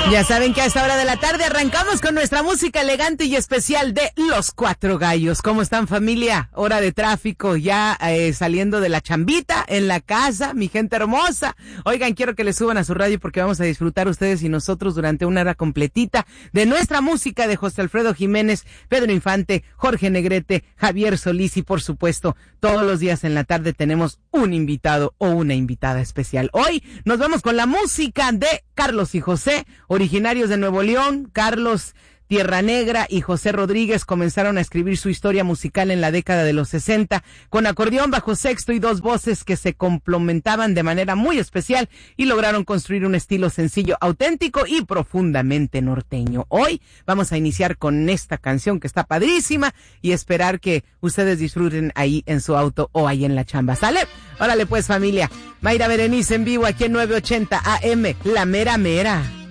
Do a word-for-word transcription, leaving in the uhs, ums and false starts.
Ya saben que a esta hora de la tarde arrancamos con nuestra música elegante y especial de Los Cuatro Gallos. ¿Cómo están, familia? Hora de tráfico, ya eh, saliendo de la chambita, en la casa, mi gente hermosa. Oigan, quiero que le suban a su radio porque vamos a disfrutar ustedes y nosotros durante una hora completita de nuestra música de José Alfredo Jiménez, Pedro Infante, Jorge Negrete, Javier Solís y, por supuesto, todos los días en la tarde tenemos un invitado o una invitada especial. Hoy nos vamos con la música de Carlos y José, originarios de Nuevo León. Carlos Tierra Negra y José Rodríguez comenzaron a escribir su historia musical en la década de los sesenta, con acordeón, bajo sexto y dos voces que se complementaban de manera muy especial y lograron construir un estilo sencillo, auténtico y profundamente norteño. Hoy vamos a iniciar con esta canción que está padrísima y esperar que ustedes disfruten ahí en su auto o ahí en la chamba. ¿Sale? Órale pues, familia. Mayra Berenice en vivo aquí en nueve ochenta A M, La Mera Mera.